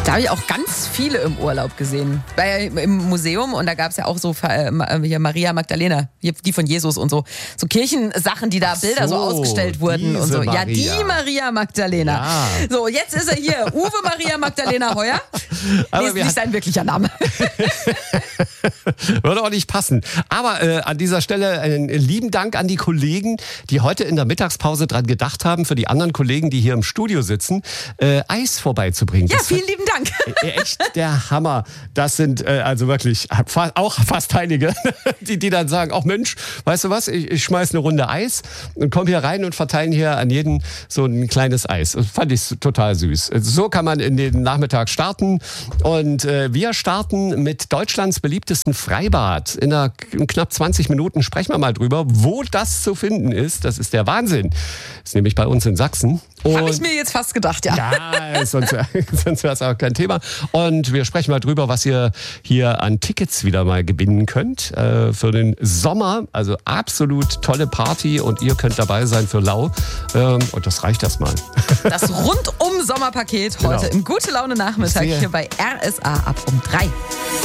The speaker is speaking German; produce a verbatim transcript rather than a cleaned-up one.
Da habe ich auch ganz viele im Urlaub gesehen. Bei, im Museum, und da gab es ja auch so äh, hier Maria Magdalena, die von Jesus und so. So Kirchensachen, die da Bilder so, so ausgestellt wurden und so. Maria. Ja, die Maria Magdalena. Ja. So, jetzt ist er hier. Uwe Maria Magdalena Heuer. Aber nee, ist nicht sein wirklicher Name. Würde auch nicht passen. Aber äh, an dieser Stelle einen lieben Dank an die Kollegen, die heute in der Mittagspause dran gedacht haben, für die anderen Kollegen, die hier im Studio sitzen, äh, Eis vorbeizubringen. Ja, das vielen lieben Dank. Echt der Hammer. Das sind äh, also wirklich fa- auch fast einige, die, die dann sagen, ach Mensch, weißt du was, ich, ich schmeiß eine Runde Eis und komme hier rein und verteilen hier an jeden so ein kleines Eis. Das fand ich total süß. So kann man in den Nachmittag starten. Und äh, wir starten mit Deutschlands beliebtesten Freibad. In, einer, in knapp zwanzig Minuten sprechen wir mal drüber, wo das zu finden ist. Das ist der Wahnsinn. Das ist nämlich bei uns in Sachsen. Habe ich mir jetzt fast gedacht, ja. Ja, sonst, sonst wäre es auch kein Thema. Und wir sprechen mal drüber, was ihr hier an Tickets wieder mal gewinnen könnt äh, für den Sommer. Also absolut tolle Party und ihr könnt dabei sein für Lau. Ähm, und das reicht erstmal. Das rundum Sommerpaket heute genau. Im Gute Laune Nachmittag hier bei R S A ab um drei.